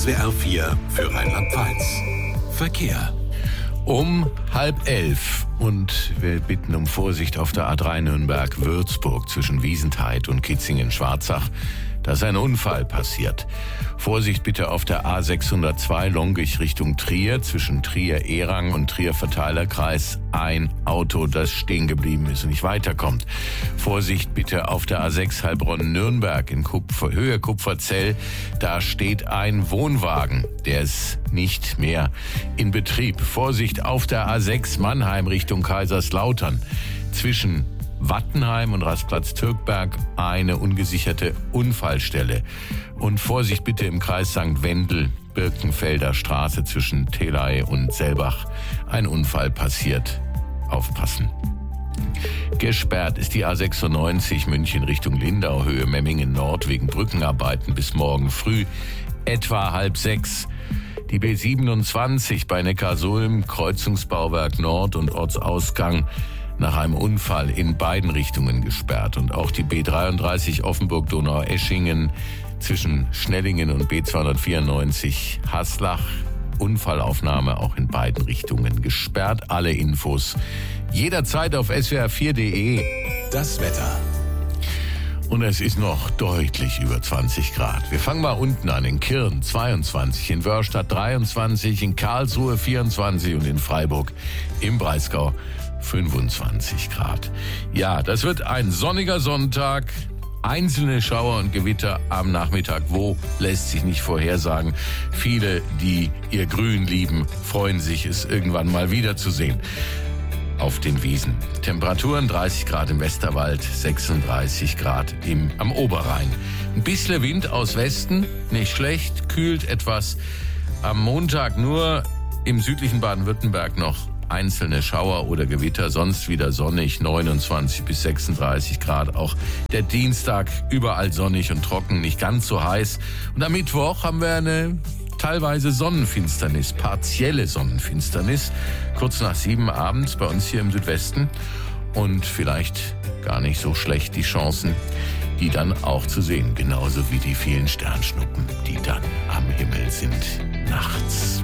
SWR 4 für Rheinland-Pfalz. Verkehr. Um 10:30 und wir bitten um Vorsicht auf der A3 Nürnberg-Würzburg zwischen Wiesentheid und Kitzingen-Schwarzach. Da ist ein Unfall passiert. Vorsicht bitte auf der A602 Longich Richtung Trier zwischen Trier-Erang und Trier-Verteilerkreis. Ein Auto, das stehen geblieben ist und nicht weiterkommt. Vorsicht bitte auf der A6 Heilbronn-Nürnberg in Höhe Kupferzell. Da steht ein Wohnwagen. Der ist nicht mehr in Betrieb. Vorsicht auf der A6 Mannheim Richtung Kaiserslautern. Zwischen Wattenheim und Rastplatz Türkberg eine ungesicherte Unfallstelle. Und Vorsicht bitte im Kreis St. Wendel, Birkenfelder Straße zwischen Telei und Selbach. Ein Unfall passiert. Aufpassen. Gesperrt ist die A96 München Richtung Lindau, Höhe Memmingen Nord wegen Brückenarbeiten bis morgen früh, etwa 5:30. Die B27 bei Neckarsulm, Kreuzungsbauwerk Nord und Ortsausgang nach einem Unfall in beiden Richtungen gesperrt. Und auch die B33 Offenburg-Donaueschingen zwischen Schnellingen und B294 Haslach. Unfallaufnahme auch in beiden Richtungen gesperrt. Alle Infos jederzeit auf swr4.de. Das Wetter. Und es ist noch deutlich über 20 Grad. Wir fangen mal unten an. In Kirn 22, in Wörstadt 23, in Karlsruhe 24 und in Freiburg im Breisgau 25 Grad. Ja, das wird ein sonniger Sonntag. Einzelne Schauer und Gewitter am Nachmittag. Wo, lässt sich nicht vorhersagen. Viele, die ihr Grün lieben, freuen sich, es irgendwann mal wiederzusehen. Auf den Wiesen. Temperaturen 30 Grad im Westerwald, 36 Grad am Oberrhein. Ein bisschen Wind aus Westen, nicht schlecht, kühlt etwas. Am Montag nur im südlichen Baden-Württemberg noch einzelne Schauer oder Gewitter, sonst wieder sonnig, 29 bis 36 Grad. Auch der Dienstag überall sonnig und trocken, nicht ganz so heiß. Und am Mittwoch haben wir eine teilweise Sonnenfinsternis, partielle Sonnenfinsternis, kurz nach 7 abends bei uns hier im Südwesten. Und vielleicht gar nicht so schlecht die Chancen, die dann auch zu sehen, genauso wie die vielen Sternschnuppen, die dann am Himmel sind nachts.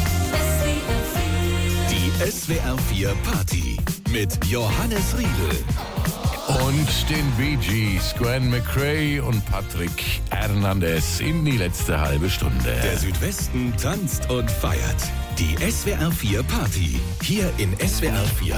Die SWR 4 Party mit Johannes Riedel. Und den Bee Gees, Gwen McCrae und Patrick Hernandez in die letzte halbe Stunde. Der Südwesten tanzt und feiert. Die SWR 4 Party. Hier in SWR 4